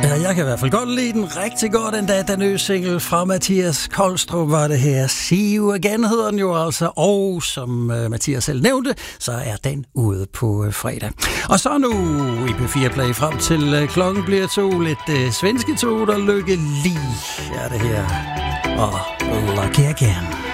Ja, jeg kan i hvert fald godt lide den rigtig godt endda. Den nye single fra Mathias Kolstrup var det her. See You Again hedder den jo altså. Og som Mathias selv nævnte, så er den ude på fredag. Og så nu i P4 Play frem til klokken bliver 2. Lidt svenske to, der lykke lige er det her. Og Lucky Again.